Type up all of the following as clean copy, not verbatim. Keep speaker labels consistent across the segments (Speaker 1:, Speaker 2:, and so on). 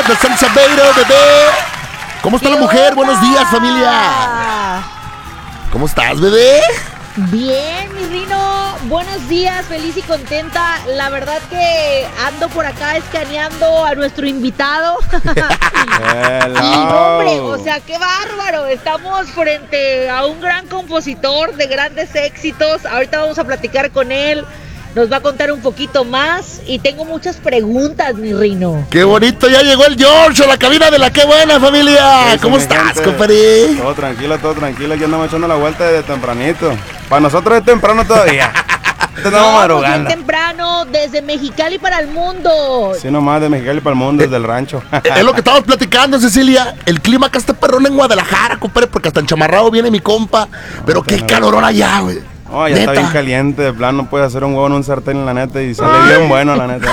Speaker 1: de San Sabeiro, bebé. ¿Cómo está la mujer? Buenos días, familia. ¿Cómo estás, bebé?
Speaker 2: Bien, mi Rino, buenos días, feliz y contenta. La verdad que ando por acá escaneando a nuestro invitado. Y hombre, o sea, qué bárbaro. Estamos frente a un gran compositor de grandes éxitos. Ahorita vamos a platicar con él. Nos va a contar un poquito más y tengo muchas preguntas, mi Rino.
Speaker 1: ¡Qué bonito! Ya llegó el George a la cabina de la Qué Buena, familia. ¿Cómo estás, compadre?
Speaker 3: Todo tranquilo. Aquí andamos echando la vuelta desde tempranito. Para nosotros es temprano todavía. Estamos madrugando.
Speaker 2: Pues temprano, desde Mexicali para el mundo.
Speaker 3: Sí, nomás de Mexicali para el mundo, desde el rancho.
Speaker 1: Es lo que estábamos platicando, Cecilia. El clima acá está perrón en Guadalajara, compadre, porque hasta enchamarrado viene mi compa. Pero qué calorón allá, güey.
Speaker 3: Oh, ya está bien caliente, de plano puede hacer un huevo en un sartén, la neta, y sale bien bueno, la neta.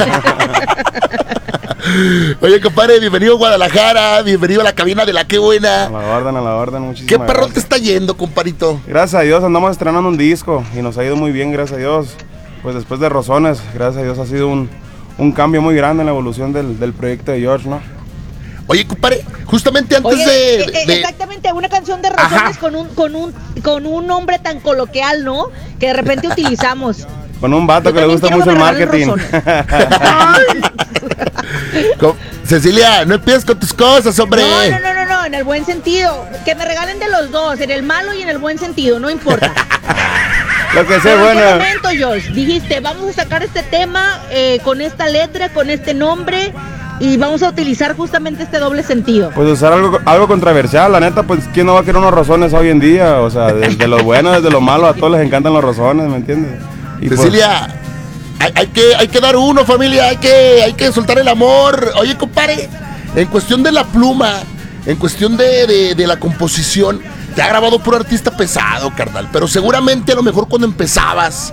Speaker 1: Oye, compadre, bienvenido a Guadalajara, bienvenido a la cabina de la Qué Buena.
Speaker 3: A la orden, muchísimas
Speaker 1: ¿Qué perrón
Speaker 3: gracias.
Speaker 1: te está yendo, compadrito?
Speaker 3: Gracias a Dios, andamos estrenando un disco y nos ha ido muy bien, gracias a Dios. Pues después de Rosones, gracias a Dios ha sido un cambio muy grande en la evolución del proyecto de George, ¿no?
Speaker 1: Oye, compadre, justamente antes
Speaker 2: exactamente, una canción de Razones con un nombre tan coloquial, ¿no? Que de repente utilizamos.
Speaker 3: Con un vato que le gusta mucho el marketing.
Speaker 1: Cecilia, no empieces con tus cosas, hombre.
Speaker 2: No, en el buen sentido. Que me regalen de los dos, en el malo y en el buen sentido, no importa.
Speaker 3: Lo que sea bueno.
Speaker 2: ¿En qué momento, Josh, dijiste, vamos a sacar este tema con esta letra, con este nombre? Y vamos a utilizar justamente este doble sentido.
Speaker 3: Pues usar algo controversial, la neta, pues ¿quién no va a querer unos rosones hoy en día? O sea, desde lo bueno, desde lo malo, a todos les encantan los rosones, ¿me entiendes? Y
Speaker 1: Cecilia, pues, hay que dar uno, familia, hay que soltar el amor. Oye, compadre, en cuestión de la pluma, en cuestión de la composición, te ha grabado puro artista pesado, carnal, pero seguramente a lo mejor cuando empezabas...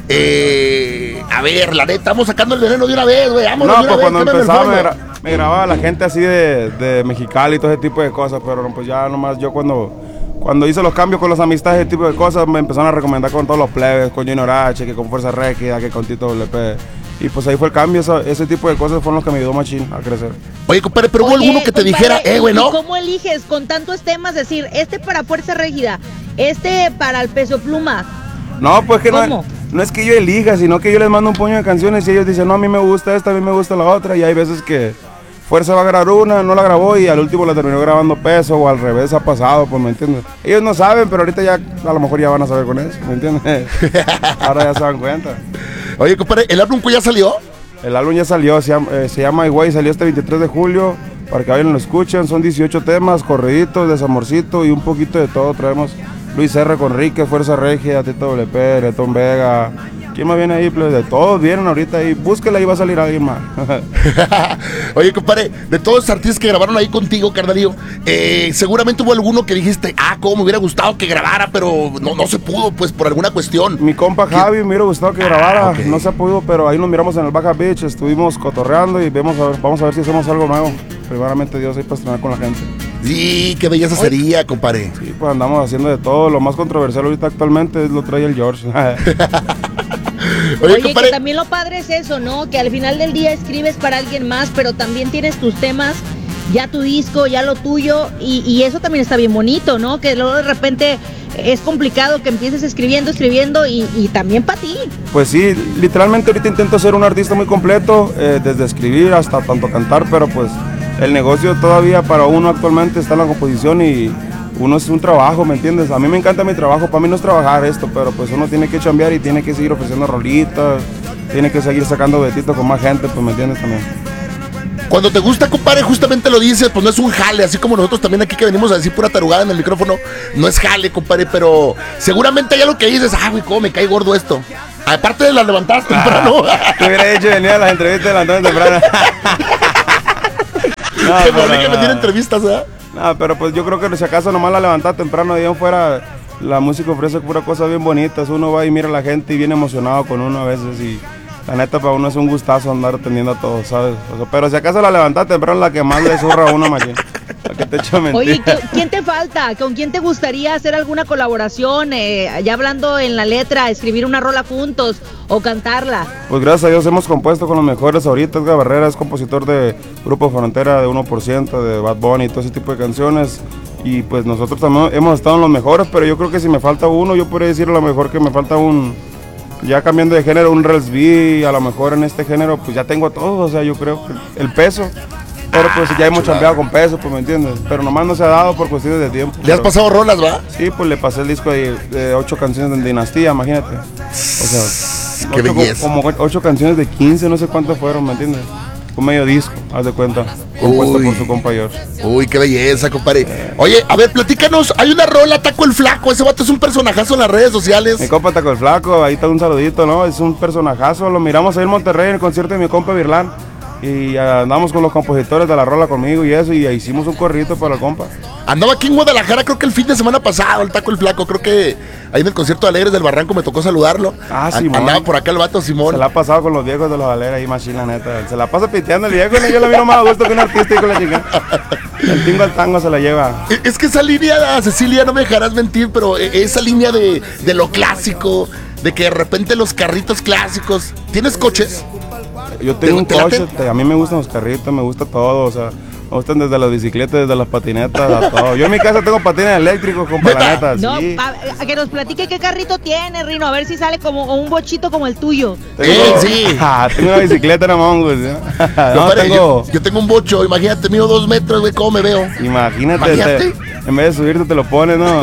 Speaker 1: a ver, la neta, estamos sacando el veneno de una vez, güey.
Speaker 3: No, pues cuando empezaba me grababa la gente así de Mexicali y todo ese tipo de cosas, pero pues ya nomás yo cuando hice los cambios con las amistades, ese tipo de cosas, me empezaron a recomendar con todos los plebes, con Junior H, que con Fuerza Régida, que con Tito WP. Y pues ahí fue el cambio, ese tipo de cosas fueron los que me ayudó machín a crecer.
Speaker 1: Oye, compadre, pero hubo alguno que te dijera, güey, ¿no?
Speaker 2: ¿Cómo eliges con tantos temas? Decir, este para Fuerza Régida, este para el Peso Pluma.
Speaker 3: No, pues que no es que yo elija, sino que yo les mando un puño de canciones y ellos dicen, no, a mí me gusta esta, a mí me gusta la otra. Y hay veces que Fuerza va a grabar una, no la grabó y al último la terminó grabando Peso, o al revés ha pasado, pues me entiendes. Ellos no saben, pero ahorita ya a lo mejor ya van a saber con eso, ¿me entiendes? Ahora ya se dan cuenta.
Speaker 1: Oye, compadre, ¿el álbum ya salió?
Speaker 3: El álbum ya salió, se llama Iguay, salió este 23 de julio, para que vayan y lo escuchen. Son 18 temas, corriditos, desamorcito y un poquito de todo. Traemos Luis R. Conrique, Fuerza Regia, Tito WP, Letón Vega. ¿Quién más viene ahí? Pues de todos vienen ahorita ahí. Búsquela y va a salir alguien más.
Speaker 1: Oye, compadre, de todos los artistas que grabaron ahí contigo, carnalillo, seguramente hubo alguno que dijiste, cómo me hubiera gustado que grabara, pero no se pudo, pues, por alguna cuestión.
Speaker 3: Mi compa Javi me hubiera gustado que grabara, okay. No se pudo, pero ahí nos miramos en el Baja Beach, estuvimos cotorreando y vamos a ver si hacemos algo nuevo. Primeramente Dios, ahí para estrenar con la gente.
Speaker 1: Sí, qué belleza sería, compadre.
Speaker 3: Sí, pues andamos haciendo de todo. Lo más controversial ahorita actualmente lo trae el George.
Speaker 2: Oye, que también lo padre es eso, ¿no? Que al final del día escribes para alguien más, pero también tienes tus temas, ya tu disco, ya lo tuyo, y eso también está bien bonito, ¿no? Que luego de repente es complicado que empieces escribiendo y también para ti.
Speaker 3: Pues sí, literalmente ahorita intento ser un artista muy completo, desde escribir hasta tanto cantar, pero pues el negocio todavía para uno actualmente está en la composición y uno es un trabajo, ¿me entiendes? A mí me encanta mi trabajo, para mí no es trabajar esto, pero pues uno tiene que chambear y tiene que seguir ofreciendo rolitas, tiene que seguir sacando betitos con más gente, pues me entiendes también.
Speaker 1: Cuando te gusta, compadre, justamente lo dices, pues no es un jale, así como nosotros también aquí que venimos a decir pura tarugada en el micrófono, no es jale, compadre, pero seguramente hay algo que dices, güey, cómo me cae gordo esto. Aparte de las levantadas temprano.
Speaker 3: Te hubiera dicho venir a las entrevistas levantadas temprano.
Speaker 1: Que me tiene entrevistas, ¿verdad?
Speaker 3: No, pero pues yo creo que si acaso nomás la levantada temprano de ahí en fuera, la música ofrece pura cosas bien bonitas. Uno va y mira a la gente y viene emocionado con uno a veces y la neta para uno es un gustazo andar atendiendo a todos, ¿sabes? O sea, pero si acaso la levantada temprano es la que más le zurra a uno, machín. ¿Qué te echo mentira?
Speaker 2: Oye, ¿quién te falta? ¿Con quién te gustaría hacer alguna colaboración? Ya hablando en la letra, escribir una rola juntos o cantarla.
Speaker 3: Pues gracias a Dios hemos compuesto con los mejores ahorita. Edgar Barrera es compositor de Grupo Frontera, de 1%, de Bad Bunny y todo ese tipo de canciones. Y pues nosotros también hemos estado en los mejores, pero yo creo que si me falta uno, yo podría decir a lo mejor que me falta ya cambiando de género, un Rels B, a lo mejor en este género, pues ya tengo todo, o sea, yo creo que el peso. Pero pues ya hemos chambeado con peso, pues me entiendes. Pero nomás no se ha dado por cuestiones de tiempo.
Speaker 1: ¿Le has pasado rolas, va?
Speaker 3: Sí, pues le pasé el disco de 8 canciones de Dinastía, imagínate. O sea,
Speaker 1: qué belleza.
Speaker 3: Como 8 canciones de 15, no sé cuántas fueron, ¿me entiendes? Un medio disco, haz de cuenta, compuesto por su compa George.
Speaker 1: Uy, qué belleza, compadre. Oye, a ver, platícanos, hay una rola, Taco el Flaco, ese vato es un personajazo en las redes sociales.
Speaker 3: Mi compa Taco el Flaco, ahí está un saludito, ¿no? Es un personajazo, lo miramos ahí en Monterrey en el concierto de mi compa Virlán. Y andamos con los compositores de la rola conmigo y eso, y hicimos un corrito para el compa.
Speaker 1: Andaba aquí en Guadalajara, creo que el fin de semana pasado, el Taco el Flaco, creo que ahí en el concierto de Alegres del Barranco me tocó saludarlo.
Speaker 3: Simón.
Speaker 1: Andaba por acá el vato Simón.
Speaker 3: Se la ha pasado con los viejos de los Aleres ahí, machina, neta. Se la pasa piteando el viejo, yo lo miro más a gusto que un artista y con la chica. El tingo al tango se la lleva.
Speaker 1: Es que esa línea, Cecilia, no me dejarás mentir, pero esa línea de lo clásico, de que de repente los carritos clásicos. ¿Tienes coches?
Speaker 3: Yo tengo un coche, a mí me gustan los carritos, me gusta todo, o sea, me gustan desde las bicicletas, desde las patinetas, a todo. Yo en mi casa tengo patines eléctricos, compa, la neta,
Speaker 2: no,
Speaker 3: sí.
Speaker 2: A que nos platique qué carrito tiene, Rino, a ver si sale como un bochito como el tuyo.
Speaker 1: Sí.
Speaker 3: Tengo una bicicleta en Mongus, ¿sí?
Speaker 1: Yo tengo un bocho, imagínate, mido 2 metros, güey, ¿cómo me veo?
Speaker 3: Imagínate. En vez de subirte te lo pones, ¿no?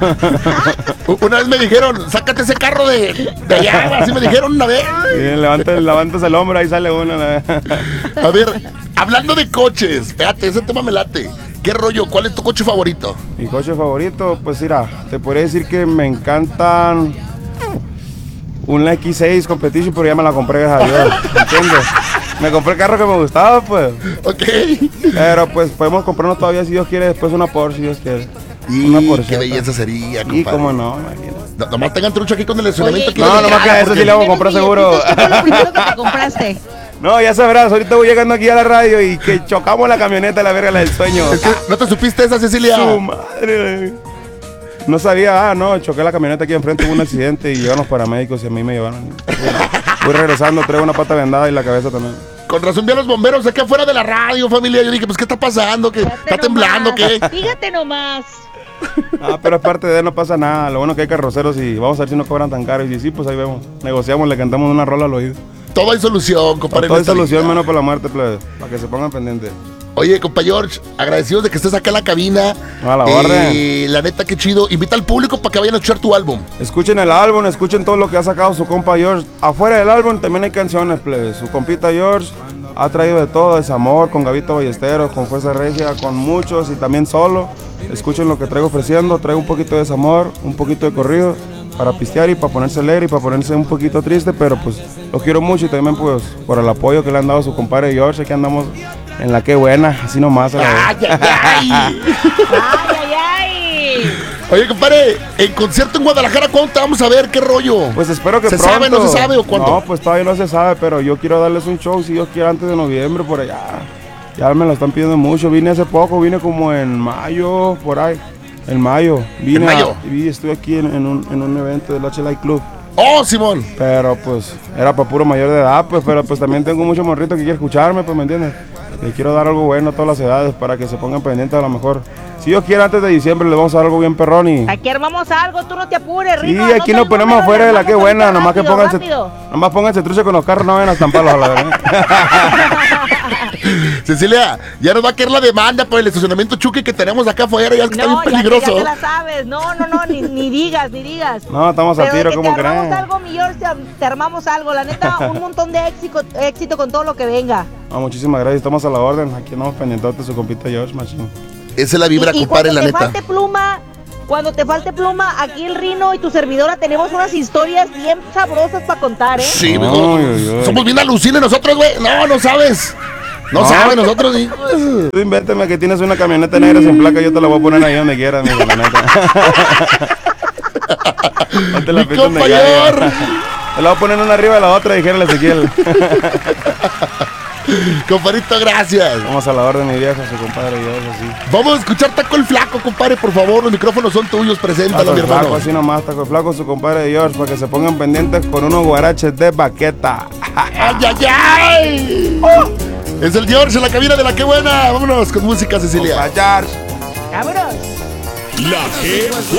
Speaker 1: Una vez me dijeron, sácate ese carro de allá, así me dijeron una vez.
Speaker 3: Sí, levantas el hombro, ahí sale uno.
Speaker 1: A ver, hablando de coches, fíjate, ese tema me late. ¿Qué rollo? ¿Cuál es tu coche favorito?
Speaker 3: Mi coche favorito, pues mira, te podría decir que me encantan una X6 Competition, pero ya me la compré, gracias a Dios, ¿entiendes? Me compré el carro que me gustaba, pues.
Speaker 1: Ok.
Speaker 3: Pero pues podemos comprarnos todavía, si Dios quiere, después una Porsche, si Dios quiere.
Speaker 1: Una Porsche. Qué belleza sería, compadre.
Speaker 3: Y cómo no, imagínate.
Speaker 1: Nomás tengan trucho aquí con el estacionamiento.
Speaker 2: Oye,
Speaker 3: no, nomás que eso sí le vamos a comprar seguro.
Speaker 2: ¿Qué fue lo primero que te compraste?
Speaker 3: No, ya sabrás, ahorita voy llegando aquí a la radio y que chocamos la camioneta, la verga, la del sueño.
Speaker 1: Es que, ¿no te supiste esa, Cecilia?
Speaker 3: Su madre. No sabía, choqué la camioneta aquí enfrente, hubo un accidente y llegaron los paramédicos y a mí me llevaron. Voy regresando, traigo una pata vendada y la cabeza también.
Speaker 1: Con razón vi a los bomberos aquí afuera de la radio, familia. Yo dije, pues, ¿qué está pasando? ¿Qué está temblando? ¿Qué?
Speaker 2: Fíjate nomás.
Speaker 3: Pero aparte de no pasa nada. Lo bueno que hay carroceros y vamos a ver si no cobran tan caro. Y sí, pues ahí vemos. Negociamos, le cantamos una rola al oído.
Speaker 1: Todo hay solución, compadre.
Speaker 3: Todo hay solución, menos para la muerte, pues, para que se pongan pendientes.
Speaker 1: Oye, compa George, agradecidos de que estés acá en la cabina.
Speaker 3: A la orden.
Speaker 1: La neta, qué chido. Invita al público para que vayan a escuchar tu álbum.
Speaker 3: Escuchen el álbum, escuchen todo lo que ha sacado su compa George. Afuera del álbum también hay canciones, plebes. Su compita George ha traído de todo, Desamor, con Gabito Ballesteros, con Fuerza Regia, con muchos y también solo. Escuchen lo que traigo ofreciendo. Traigo un poquito de desamor, un poquito de corrido para pistear y para ponerse alegre y para ponerse un poquito triste, pero pues los quiero mucho y también pues por el apoyo que le han dado a su compadre George. Aquí andamos en la que buena, así nomás.
Speaker 1: ¡Ay, ay, ay!
Speaker 2: ¡Ay, ay!
Speaker 1: Oye, compadre, en concierto en Guadalajara, ¿cuándo te vamos a ver? ¿Qué rollo?
Speaker 3: Pues espero que
Speaker 1: ¿Se
Speaker 3: pronto.
Speaker 1: sabe, no se sabe o cuándo?
Speaker 3: No, pues todavía no se sabe, pero yo quiero darles un show, si Dios quiere, antes de noviembre, por allá. Ya me lo están pidiendo mucho. Vine hace poco, vine como en mayo, por ahí. En mayo. Vine
Speaker 1: ¿En mayo?
Speaker 3: Y estuve aquí en un evento del H-Light Club.
Speaker 1: ¡Oh, Simón!
Speaker 3: Pero pues era para puro mayor de edad, pues, pero pues también tengo mucho morrito que quiere escucharme, pues, ¿me entiendes? Le quiero dar algo bueno a todas las edades para que se pongan pendientes a lo mejor. Si Dios quiere, antes de diciembre le vamos a dar algo bien perrón y...
Speaker 2: Aquí armamos algo, tú no te apures,
Speaker 3: Sí,
Speaker 2: Rino.
Speaker 3: aquí nos ponemos afuera de la que buena, nomás que pónganse...
Speaker 2: Rápido.
Speaker 3: Nomás pónganse trucha con los carros, no vayan a estamparlos a la verdad.
Speaker 1: Cecilia, ya nos va a caer la demanda por el estacionamiento Chucky que tenemos acá afuera, ya es que está bien
Speaker 2: Ya
Speaker 1: peligroso.
Speaker 2: te la sabes. No, ni digas.
Speaker 3: No, estamos a
Speaker 2: Pero
Speaker 3: tiro,
Speaker 2: de que
Speaker 3: ¿cómo
Speaker 2: te armamos
Speaker 3: creen?
Speaker 2: algo, mi George, te armamos algo. La neta, un montón de éxito con todo lo que venga.
Speaker 3: No, muchísimas gracias, estamos a la orden. Aquí andamos pendientes de su compita George Machine.
Speaker 1: Esa es la vibra, compadre, la neta.
Speaker 2: Cuando te falte pluma, aquí el Rino y tu servidora tenemos unas historias bien sabrosas para contar, ¿eh?
Speaker 1: Sí,
Speaker 3: Ay.
Speaker 1: somos bien alucines nosotros, güey. No sabes. No sabes nosotros, sí.
Speaker 3: Tú invéntame que tienes una camioneta negra sin placa, yo te la voy a poner ahí donde quieras, amigo, la neta. No te la
Speaker 1: Mi
Speaker 3: pinto donde
Speaker 1: compañero.
Speaker 3: quieras. Te la voy a poner una arriba de la otra, dijera el Ezequiel.
Speaker 1: Compadrito, gracias.
Speaker 3: Vamos a la orden de mi vieja, su compadre, yo eso sí.
Speaker 1: Vamos a escuchar Taco el Flaco, compadre, por favor. Los micrófonos son tuyos, preséntalo, mi hermano.
Speaker 3: Flaco, así nomás, Taco el Flaco, su compadre de George, para que se pongan pendientes con unos guaraches de baqueta.
Speaker 1: ¡Ay, ay, ay! Es el George en la cabina de La Qué Buena. Vámonos con música, Cecilia.
Speaker 2: ¡Vámonos!
Speaker 4: La Qué